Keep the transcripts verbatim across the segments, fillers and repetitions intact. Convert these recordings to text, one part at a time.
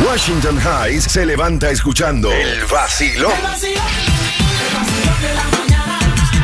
Washington Heights se levanta escuchando el vacilón. El vacilón, el vacilón de la mañana.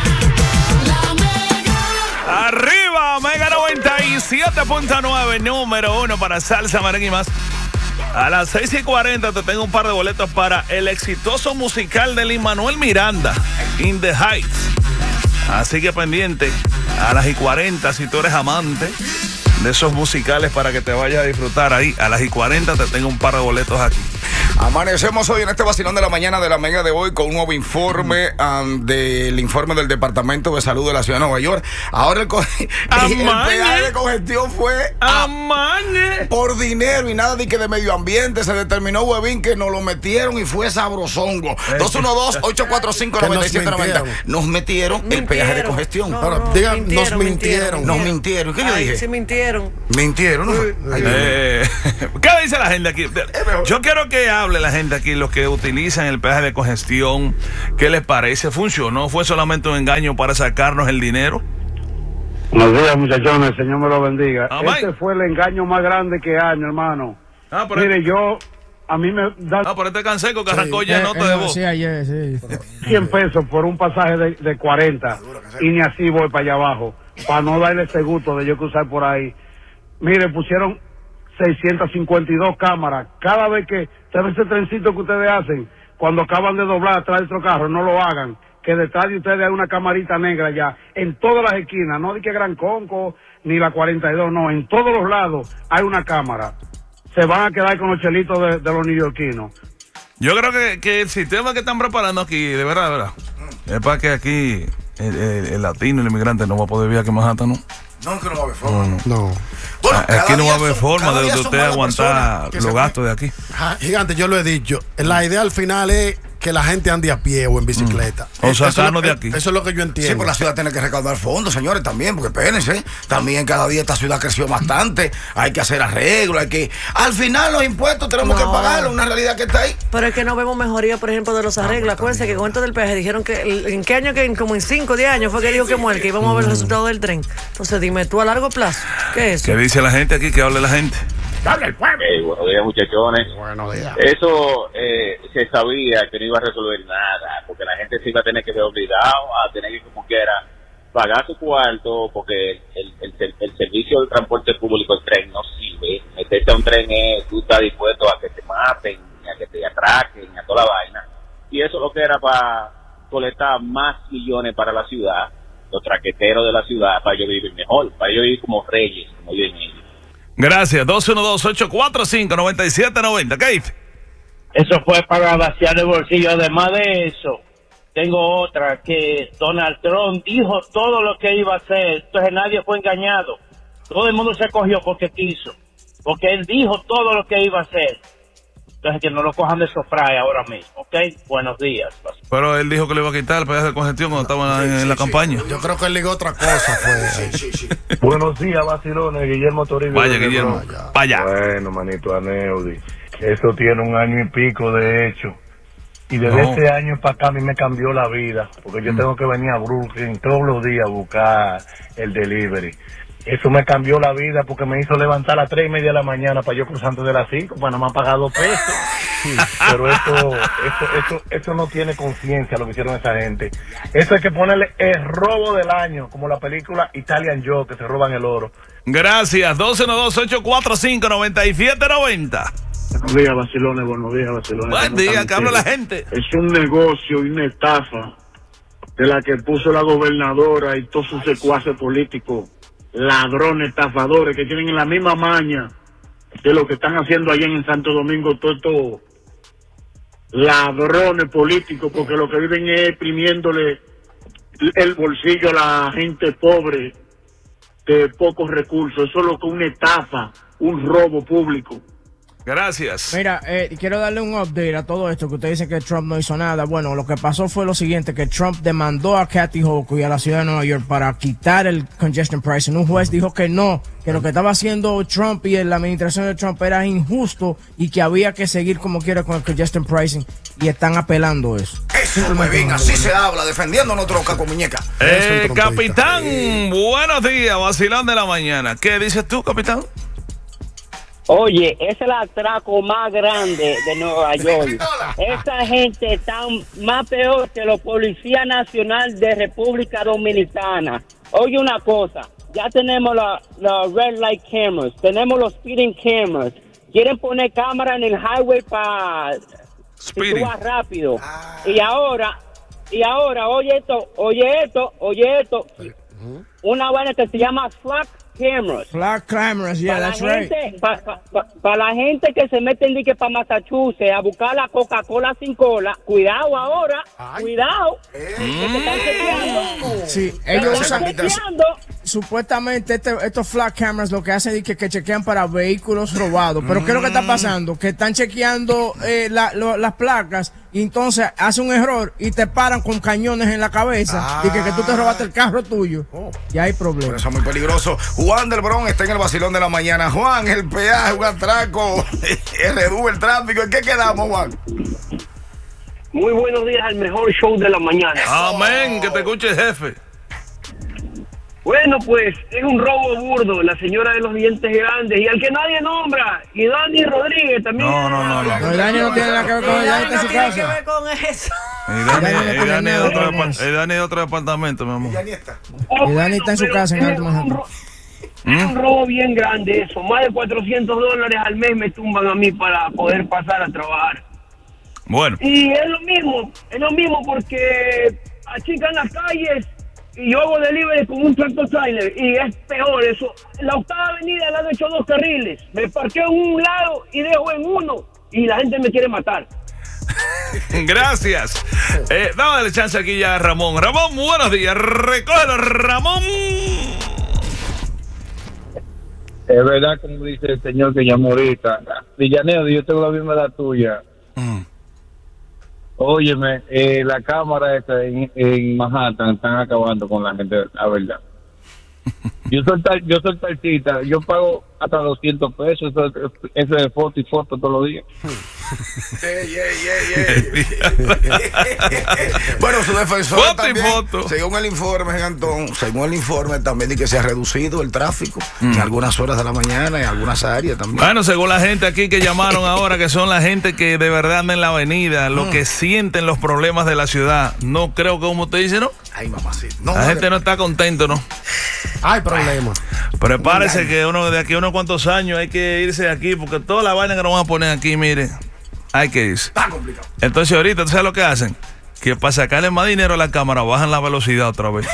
La Mega. Arriba, Mega noventa y siete punto nueve, número uno para salsa, merengue y más. A las seis y cuarenta te tengo un par de boletos para el exitoso musical de Lin-Manuel Miranda, In the Heights. Así que pendiente, a las y cuarenta, si tú eres amante de esos musicales para que te vayas a disfrutar ahí, a las y cuarenta te tengo un par de boletos aquí. Amanecemos hoy en este vacilón de la mañana de la Mega de hoy con un nuevo informe um, del informe del Departamento de Salud de la Ciudad de Nueva York. Ahora el, co- el peaje de congestión fue a, por dinero y nada de que de medio ambiente. Se determinó, huevín, que nos lo metieron y fue sabrosongo. dos uno dos, ocho cuatro cinco, nueve siete nueve cero. Nos metieron el peaje de congestión. No, no, Digan, mintieron, nos mintieron. Nos mintieron. ¿Qué yo Ay, dije? sí mintieron. Mintieron, ¿no? Ay, Eh, ¿Qué dice la gente aquí? Yo quiero que hable la gente aquí, los que utilizan el peaje de congestión. ¿Qué les parece? ¿Funcionó? ¿Fue solamente un engaño para sacarnos el dinero? Buenos días, muchachones, el Señor me lo bendiga. Amén. Este fue el engaño más grande que hay, mi hermano. Ah, pero, Mire, yo, a mí me da ah, pero este canseco que arrancó ya nota de voz. Sí, ayer, sí. cien pesos por un pasaje de, de cuarenta y ni así voy para allá abajo, para no darle ese gusto de yo cruzar por ahí. Mire, pusieron seiscientas cincuenta y dos cámaras. Cada vez que, ¿sabe ese trencito que ustedes hacen? Cuando acaban de doblar atrás de otro carro, no lo hagan. Que detrás de ustedes hay una camarita negra ya, en todas las esquinas, no de que Gran Conco, ni la cuarenta y dos, no, en todos los lados hay una cámara. Se van a quedar con los chelitos de, de los neoyorquinos. Yo creo que, que el sistema que están preparando aquí, de verdad, de verdad, es para que aquí el, el, el latino, el inmigrante, no va a poder vivir aquí en Manhattan, ¿no? No, que no va a haber forma. No, no. No. Bueno, Ah, aquí no va a haber son- forma cada de día de son usted malas aguantar que los se- gastos de aquí. Ja, Gigante, yo lo he dicho. La idea al final es que la gente ande a pie o en bicicleta. O Eso es sacarnos lo- de aquí. Eso es lo que yo Sí, entiendo. por la ciudad tiene que recaudar fondos, señores, también, porque espérense, también cada día esta ciudad creció bastante, hay que hacer arreglos, hay que... Al final los impuestos tenemos No. que pagarlos, una realidad que está ahí. Pero es que no vemos mejoría, por ejemplo, de los arreglos. Acuérdense que con esto del peaje dijeron que el- en qué año, que en como en cinco o diez años fue que dijo que muere, que íbamos a ver el resultado del tren. Entonces dime tú a largo plazo, ¿qué es ¿Qué eso? dice la gente aquí? Que hable la gente. Eh, buenos días, muchachones. Buenos días. Eso eh, se sabía que no iba a resolver nada, porque la gente se iba a tener que ver obligado a tener que, como quiera, pagar su cuarto, porque el, el, el, el servicio del transporte público, el tren, no sirve. Meterse a un tren es, tú estás dispuesto a que te maten, a que te atraquen, a toda la vaina. Y eso lo que era para colectar más millones para la ciudad, los traqueteros de la ciudad, para ellos vivir mejor, para ellos vivir como reyes, como viven ellos. Gracias. dos uno dos, ocho cuatro cinco, nueve siete nueve cero. ¿Qué dice? Eso fue para vaciar el bolsillo. Además de eso, tengo otra, que Donald Trump dijo todo lo que iba a hacer, entonces nadie fue engañado. Todo el mundo se cogió porque quiso, porque él dijo todo lo que iba a hacer. Entonces que no lo cojan de sofray ahora mismo, ¿ok? Buenos días. Pero él dijo que le iba a quitar el peaje de congestión cuando estaba en, en la campaña. Yo creo que él ligó otra cosa. Fue. Sí, sí. Buenos días, vacilones, Guillermo Toribio. Vaya, Guillermo. Vaya. Bueno, manito Aneudi, eso tiene un año y pico de hecho. Y desde No. ese año para acá a mí me cambió la vida, porque yo Mm. tengo que venir a Brooklyn todos los días a buscar el delivery. Eso me cambió la vida porque me hizo levantar a las tres y media de la mañana para yo cruzar antes de las cinco, para nada más pagar dos pesos. Sí, pero eso, eso, eso, eso no tiene conciencia lo que hicieron esa gente. Eso hay que ponerle el robo del año, como la película Italian Joe, que se roban el oro. Gracias. dos uno dos, ocho cuatro cinco, nueve siete nueve cero. Buenos días, vacilones, buenos días, vacilones. Buen ¿Cómo día, están que habla la ustedes? gente. Es un negocio y una estafa de la que puso la gobernadora y todos sus secuaces políticos, ladrones, estafadores, que tienen la misma maña de lo que están haciendo allá en Santo Domingo, todos estos ladrones políticos, porque lo que viven es exprimiéndole el bolsillo a la gente pobre de pocos recursos. Eso es lo que es una estafa, un robo público. Gracias. Mira, eh, quiero darle un update a todo esto, que usted dice que Trump no hizo nada. Bueno, lo que pasó fue lo siguiente, que Trump demandó a Kathy Hochul y a la ciudad de Nueva York para quitar el congestion pricing. Un juez dijo que no, que lo que estaba haciendo Trump y la administración de Trump era injusto y que había que seguir como quiera con el congestion pricing, y están apelando eso. Eso, muy bien, así se habla, defendiendo nuestro caco muñeca. Eh, capitán, buenos días, vacilón de la mañana. ¿Qué dices tú, capitán? Oye, ese es el atraco más grande de Nueva York. Esta gente está más peor que los policías nacionales de República Dominicana. Oye una cosa, ya tenemos los la red light cameras, tenemos los speeding cameras. Quieren poner cámara en el highway para si tú vas rápido. Y ahora, y ahora, oye esto, oye esto, oye esto. Una vaina que se llama flag cameras. Flag cameras, yeah, para that's la right. gente, Para pa, pa, pa la gente que se mete en dique para Massachusetts a buscar la Coca-Cola sin cola, cuidado ahora, Ay. cuidado. Eh. Que te están chequeando. Sí, Te ellos están usan, chequeando. supuestamente este- estos flag cameras lo que hacen es que, que chequean para vehículos robados. Pero ¿qué es lo que está pasando? Que están chequeando eh, la- lo- las placas y entonces hace un error y te paran con cañones en la cabeza Ah. y que, que tú te robaste el carro tuyo. Oh. Y hay Por problemas. eso es muy peligroso. Juan del Bronx está en el vacilón de la mañana. Juan, el peaje, un atraco, reduce el tráfico. ¿En qué quedamos, Juan? Muy buenos días al mejor show de la mañana. Amén, que te escuche el jefe. Bueno, pues es un robo burdo, la señora de los dientes grandes y al que nadie nombra, y Dani Rodríguez también. No, no, no, no. No, el daño no tiene nada que ver con el daño en no su tiene que casa. ver con eso. Y Dani, Dani no y tiene Dani de nada otro, con depart- eso. y Dani de otro departamento, mi amor. Oh, Y Dani está en su pero casa en es Alto un Manhattan. ro- Es un robo bien grande eso. Más de cuatrocientos dólares al mes me tumban a mí para poder pasar a trabajar. Bueno, Y es lo mismo, es lo mismo porque achican las calles y yo hago delivery con un tractor trailer y es peor eso. La octava avenida le han hecho dos carriles. Me parqueo en un lado y dejo en uno y la gente me quiere matar. gracias. Eh, dame chance aquí ya a Ramón. Ramón, buenos días. Recógelo, Ramón. Es verdad, como dice el señor que llamó ahorita. Villaneo, yo tengo la misma edad tuya. Óyeme, eh, la cámara esta en, en Manhattan están acabando con la gente, la verdad. Yo soy tal, yo soy taxista, yo pago hasta doscientos pesos, eso, eso de foto y foto todos los días. Ey, ey, ey, ey. Bueno, su defensor Foto y también, foto. según el informe, Antón, según el informe también dice que se ha reducido el tráfico en algunas horas de la mañana, en algunas áreas también. Bueno, según la gente aquí que llamaron ahora, que son la gente que de verdad anda en la avenida, los que sienten los problemas de la ciudad. No creo que como usted dice, ¿no? Ay, mamacita. No, La gente no está contento, ¿no? Hay problemas. Prepárese que uno de aquí a unos cuantos años hay que irse de aquí, porque toda la vaina que nos van a poner aquí, mire, hay que irse. Está complicado. Entonces ahorita, ¿tú sabes lo que hacen? Que para sacarle más dinero a la cámara, bajan la velocidad otra vez.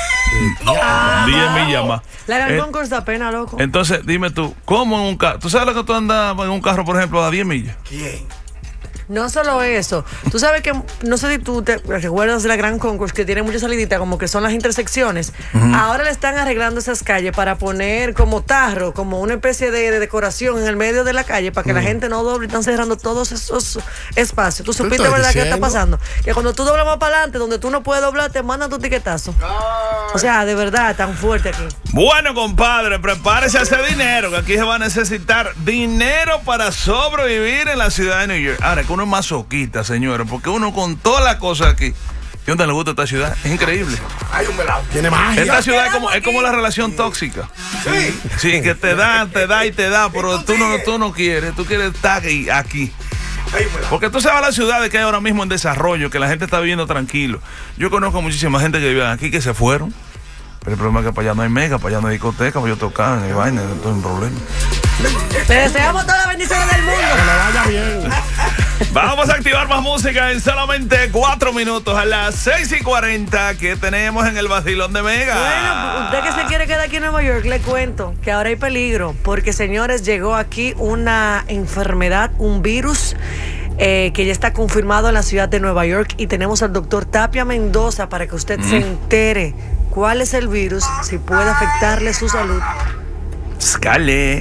diez millas más. La Gran Eh, Concourse da pena, loco. Entonces, dime tú, ¿cómo en un carro? ¿Tú sabes lo que tú andas en un carro, por ejemplo, a diez millas? ¿Quién? No solo eso. Tú sabes que, no sé si tú te recuerdas de la Gran Concourse, que tiene muchas saliditas, como que son las intersecciones. Ahora le están arreglando esas calles para poner como tarro, como una especie de, de decoración en el medio de la calle, para que la gente no doble. Están cerrando todos esos espacios. ¿Tú supiste, estoy verdad, qué está diciendo? pasando? Que cuando tú doblas más para adelante, donde tú no puedes doblar, te mandan tu tiquetazo. O sea, de verdad, tan fuerte aquí. Bueno, compadre, prepárese a hacer dinero, que aquí se va a necesitar dinero para sobrevivir en la ciudad de New York. Ahora, que uno es masoquista, señores, porque uno con todas las cosas aquí, ¿y dónde le gusta esta ciudad? Es increíble. Hay un velado. Tiene magia. Esta ciudad es como, es como la relación tóxica. Sí. Sí, que te da, te da y te da, pero tú no, tú no quieres, tú quieres estar aquí. aquí. Hay un velado. Porque tú sabes las ciudades que hay ahora mismo en desarrollo, que la gente está viviendo tranquilo. Yo conozco muchísima gente que vive aquí que se fueron. Pero el problema es que para allá no hay mega, para allá no hay discoteca, para yo tocar, no hay vaina, no hay un problema. Te deseamos todas las bendiciones del mundo. Que le vaya bien. Vamos a activar más música en solamente cuatro minutos a las seis y cuarenta que tenemos en el vacilón de Mega. Bueno, usted que se quiere quedar aquí en Nueva York, le cuento que ahora hay peligro, porque señores, llegó aquí una enfermedad, un virus eh, que ya está confirmado en la ciudad de Nueva York, y tenemos al doctor Tapia Mendoza para que usted se entere cuál es el virus, si puede afectarle su salud. Scale.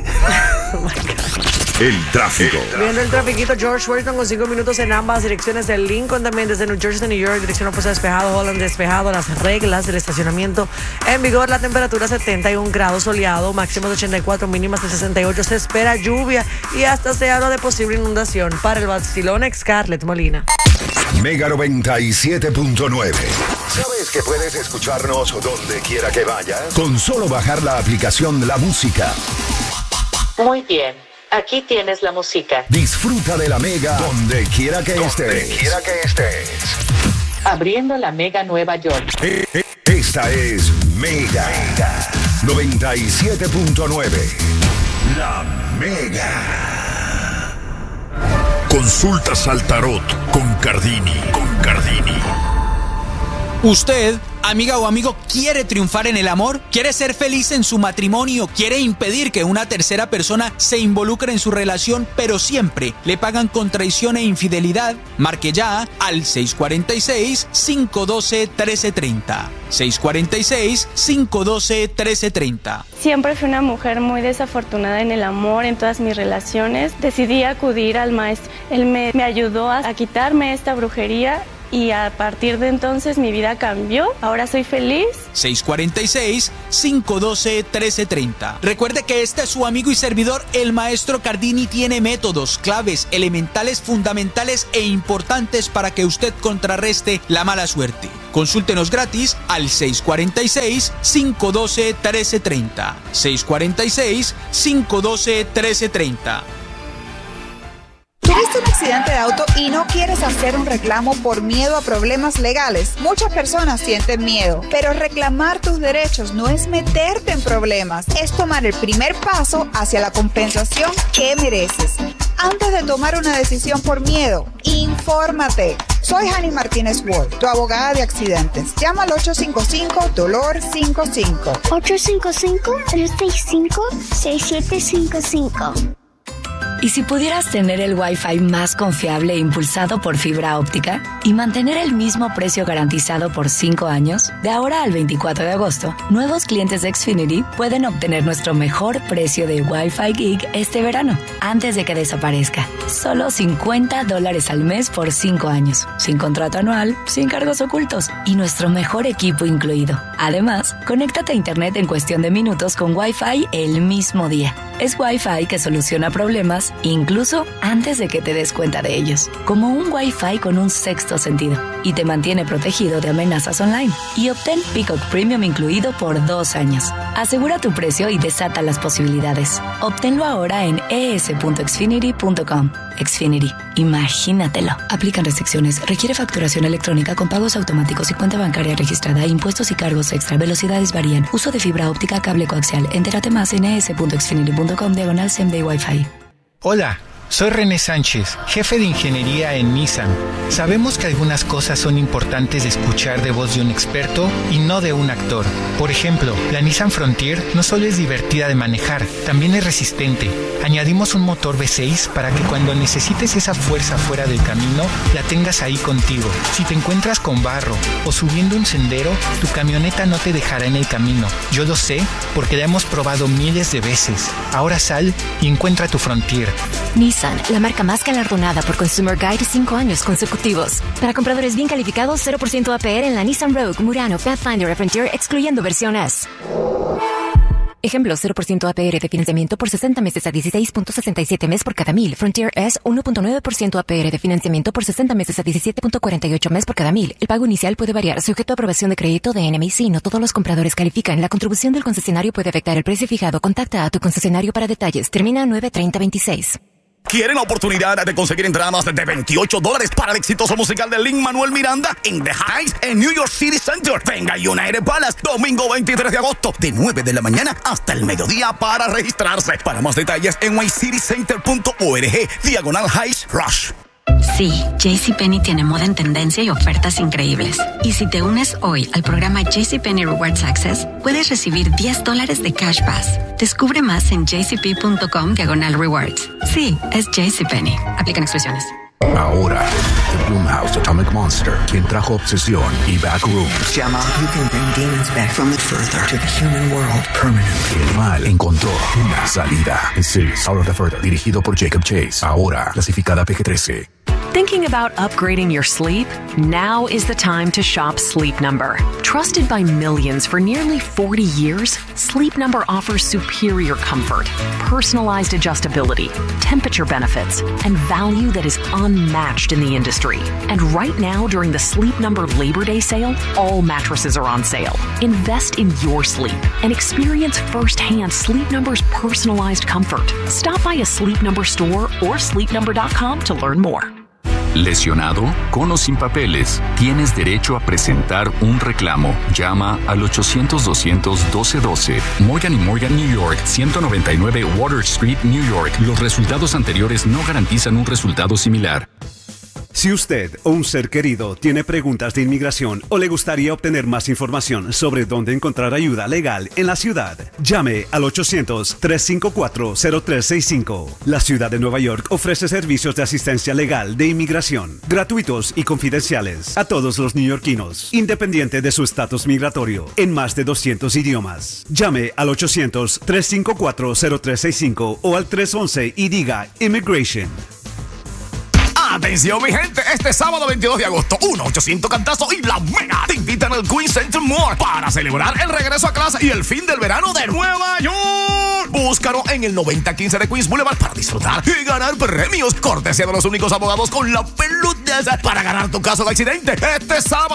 El tráfico. Viendo el trafiquito, George Washington con cinco minutos en ambas direcciones de Lincoln, también desde New Jersey a New York, dirección opuesta despejado, Holland despejado, las reglas del estacionamiento en vigor, la temperatura setenta y un grados soleado, máximo de ochenta y cuatro, mínimas de sesenta y ocho, se espera lluvia y hasta se habla de posible inundación. Para el vacilón, Scarlett Molina. Mega noventa y siete punto nueve. ¿Sabes que puedes escucharnos donde quiera que vayas? Con solo bajar la aplicación La Música. Muy bien. Aquí tienes la música. Disfruta de la Mega donde quiera que estés. Donde quiera que estés. Abriendo la Mega Nueva York. Eh, eh, Esta es Mega noventa y siete punto nueve. La Mega. Consultas al tarot con Cardini. Con Cardini. Usted, amiga o amigo, ¿quiere triunfar en el amor? ¿Quiere ser feliz en su matrimonio? ¿Quiere impedir que una tercera persona se involucre en su relación, pero siempre le pagan con traición e infidelidad? Marque ya al seis cuatro seis, cinco uno dos, uno tres tres cero. seis cuatro seis, cinco uno dos, uno tres tres cero. Siempre fui una mujer muy desafortunada en el amor, en todas mis relaciones. Decidí acudir al maestro. Él me, me ayudó a, a quitarme esta brujería. Y a partir de entonces mi vida cambió. Ahora soy feliz. seis cuatro seis, cinco uno dos, uno tres tres cero. Recuerde que este es su amigo y servidor, el maestro Cardini. Tiene métodos, claves, elementales, fundamentales e importantes para que usted contrarreste la mala suerte. Consúltenos gratis al seis cuatro seis, cinco uno dos, uno tres tres cero. seis cuatro seis, cinco uno dos, uno tres tres cero. ¿Tuviste un accidente de auto y no quieres hacer un reclamo por miedo a problemas legales? Muchas personas sienten miedo, pero reclamar tus derechos no es meterte en problemas, es tomar el primer paso hacia la compensación que mereces. Antes de tomar una decisión por miedo, infórmate. Soy Jani Martínez Ward, tu abogada de accidentes. Llama al ocho cinco cinco, D O L O R cinco cinco. ocho cinco cinco, tres seis cinco, seis siete cinco cinco. ¿Y si pudieras tener el Wi-Fi más confiable e impulsado por fibra óptica y mantener el mismo precio garantizado por cinco años? De ahora al veinticuatro de agosto, nuevos clientes de Xfinity pueden obtener nuestro mejor precio de Wi-Fi Gig este verano, antes de que desaparezca. Solo cincuenta dólares al mes por cinco años, sin contrato anual, sin cargos ocultos y nuestro mejor equipo incluido. Además, conéctate a Internet en cuestión de minutos con Wi-Fi el mismo día. Es Wi-Fi que soluciona problemas incluso antes de que te des cuenta de ellos. Como un Wi-Fi con un sexto sentido y te mantiene protegido de amenazas online. Y obtén Peacock Premium incluido por dos años. Asegura tu precio y desata las posibilidades. Obténlo ahora en e s punto xfinity punto com. Xfinity, imagínatelo. Aplican restricciones. Requiere facturación electrónica con pagos automáticos y cuenta bancaria registrada. Impuestos y cargos extra. Velocidades varían. Uso de fibra óptica, cable coaxial. Entérate más en e s punto xfinity punto com diagonal same day Wi-Fi. Hola, soy René Sánchez, jefe de ingeniería en Nissan. Sabemos que algunas cosas son importantes de escuchar de voz de un experto y no de un actor. Por ejemplo, la Nissan Frontier no solo es divertida de manejar, también es resistente. Añadimos un motor V seis para que cuando necesites esa fuerza fuera del camino, la tengas ahí contigo. Si te encuentras con barro o subiendo un sendero, tu camioneta no te dejará en el camino. Yo lo sé porque la hemos probado miles de veces. Ahora sal y encuentra tu Frontier. Nissan, la marca más galardonada por Consumer Guide cinco años consecutivos. Para compradores bien calificados, cero por ciento A P R en la Nissan Rogue, Murano, Pathfinder y Frontier, excluyendo versión S. Ejemplo, cero por ciento A P R de financiamiento por sesenta meses a dieciséis punto sesenta y siete mes por cada mil. Frontier S, uno punto nueve por ciento A P R de financiamiento por sesenta meses a diecisiete punto cuarenta y ocho mes por cada mil. El pago inicial puede variar, sujeto a aprobación de crédito de N M I C. No todos los compradores califican. La contribución del concesionario puede afectar el precio fijado. Contacta a tu concesionario para detalles. Termina nueve treinta veintiséis. ¿Quieren la oportunidad de conseguir entradas de veintiocho dólares para el exitoso musical de Lin-Manuel Miranda en The Heights en New York City Center? Venga a United Palace, domingo veintitrés de agosto, de nueve de la mañana hasta el mediodía para registrarse. Para más detalles en y city center punto org, diagonal Heights Rush. Sí, JCPenney tiene moda en tendencia y ofertas increíbles. Y si te unes hoy al programa JCPenney Rewards Access, puedes recibir diez dólares de Cash Pass. Descubre más en jcp punto com diagonal rewards. Sí, es JCPenney. Aplican exclusiones. Ahora, The Blumhouse Atomic Monster, quien trajo Obsesión y Backrooms. Gemma, you can bring demons back from the further to the human world permanently. El mal encontró una salida. En series Out of the Further, dirigido por Jacob Chase. Ahora, clasificada P G trece. Thinking about upgrading your sleep? Now is the time to shop Sleep Number. Trusted by millions for nearly forty years, Sleep Number offers superior comfort, personalized adjustability, temperature benefits, and value that is unmatched in the industry. And right now, during the Sleep Number Labor Day sale, all mattresses are on sale. Invest in your sleep and experience firsthand Sleep Number's personalized comfort. Stop by a Sleep Number store or sleep number dot com to learn more. ¿Lesionado? Con o sin papeles, tienes derecho a presentar un reclamo. Llama al ochocientos, doscientos, doce doce. Morgan y Morgan, New York, ciento noventa y nueve Water Street, New York. Los resultados anteriores no garantizan un resultado similar. Si usted o un ser querido tiene preguntas de inmigración o le gustaría obtener más información sobre dónde encontrar ayuda legal en la ciudad, llame al ochocientos, trescientos cincuenta y cuatro, cero tres sesenta y cinco. La ciudad de Nueva York ofrece servicios de asistencia legal de inmigración, gratuitos y confidenciales, a todos los neoyorquinos, independiente de su estatus migratorio, en más de doscientos idiomas. Llame al ochocientos, trescientos cincuenta y cuatro, cero tres sesenta y cinco o al tres once y diga Immigration. Atención mi gente, este sábado veintidós de agosto, uno ochocientos Cantazo y La Mega te invitan al Queen Center Mall para celebrar el regreso a clase y el fin del verano de Nueva York. Búscalo en el noventa quince de Queens Boulevard para disfrutar y ganar premios. Cortesía de los únicos abogados con la peludez para ganar tu caso de accidente. Este sábado